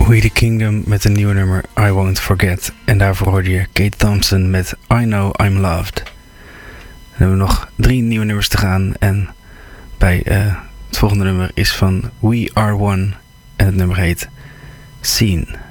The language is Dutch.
We the Kingdom met een nieuwe nummer I Won't Forget. En daarvoor hoorde je Kate Thompson met I Know I'm Loved. Dan hebben we nog 3 nieuwe nummers te gaan. En bij het volgende nummer is van We Are One. En het nummer heet Scene.